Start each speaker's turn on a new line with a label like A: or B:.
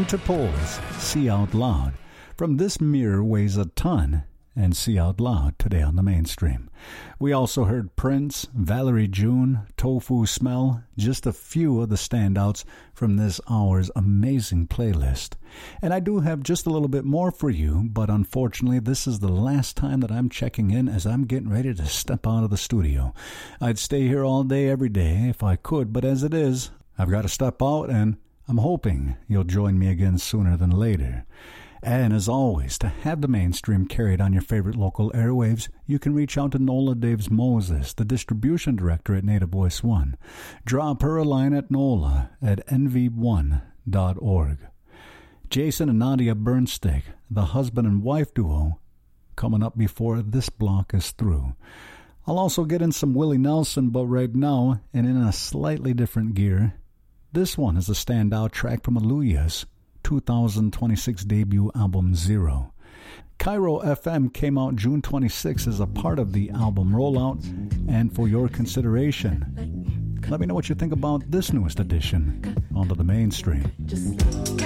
A: Interpol's See Out Loud from This Mirror Weighs a Ton and See Out Loud today on the mainstream. We also heard Prince, Valerie June, Tofu Smell, just a few of the standouts from this hour's amazing playlist. And I do have just a little bit more for you, but unfortunately this is the last time that I'm checking in as I'm getting ready to step out of the studio. I'd stay here all day every day if I could, but as it is, I've got to step out, and I'm hoping you'll join me again sooner than later. And as always, to have the mainstream carried on your favorite local airwaves, you can reach out to Nola Daves Moses, the distribution director at Native Voice One. Drop her a line at nola@nv1.org. Jason and Nadia Bernstick, the husband and wife duo, coming up before this block is through. I'll also get in some Willie Nelson, but right now, and in a slightly different gear, this one is a standout track from Aluya's 2026 debut album Zero. Cairo FM came out June 26 as a part of the album rollout, and for your consideration, let me know what you think about this newest edition onto the mainstream.